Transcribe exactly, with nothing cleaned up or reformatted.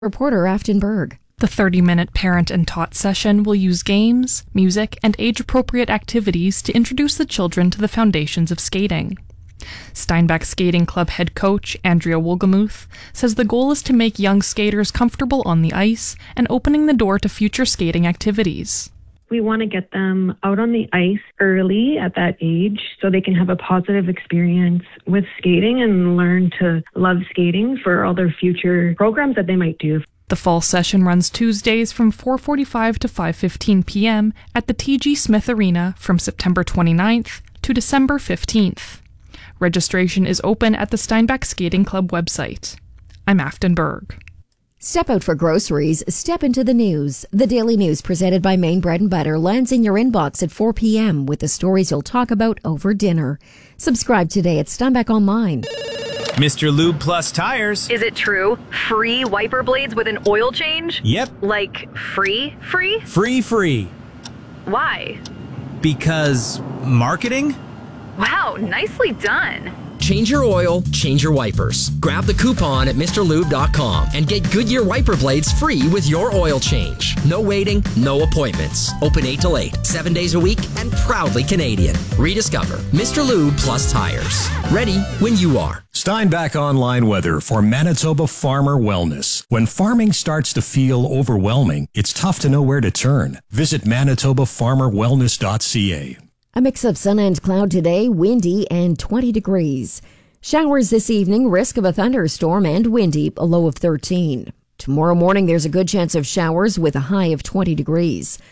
Reporter Afton Berg. The thirty-minute parent and taught session will use games, music, and age-appropriate activities to introduce the children to the foundations of skating. Steinbach Skating Club head coach Andrea Wolgemuth says the goal is to make young skaters comfortable on the ice and opening the door to future skating activities. We want to get them out on the ice early at that age so they can have a positive experience with skating and learn to love skating for all their future programs that they might do. The fall session runs Tuesdays from four forty-five to five fifteen p.m. at the T G Smith Arena from September twenty-ninth to December fifteenth. Registration is open at the Steinbach Skating Club website. I'm Afton Berg. Step out for groceries, step into the news. The Daily News presented by Maine Bread and Butter lands in your inbox at four p.m. with the stories you'll talk about over dinner. Subscribe today at Steinbach Online. Mister Lube Plus Tires. Is it true? Free wiper blades with an oil change? Yep. Like free, free? Free, free. Why? Because marketing? Wow, nicely done. Change your oil, change your wipers. Grab the coupon at Mr Lube dot com and get Goodyear wiper blades free with your oil change. No waiting, no appointments. Open eight till eight, seven days a week, and proudly Canadian. Rediscover Mister Lube Plus Tires. Ready when you are. Steinbach Online weather for Manitoba Farmer Wellness. When farming starts to feel overwhelming, it's tough to know where to turn. Visit manitoba farmer wellness dot c a. A mix of sun and cloud today, windy and twenty degrees. Showers this evening, risk of a thunderstorm and windy, a low of thirteen. Tomorrow morning, there's a good chance of showers with a high of twenty degrees.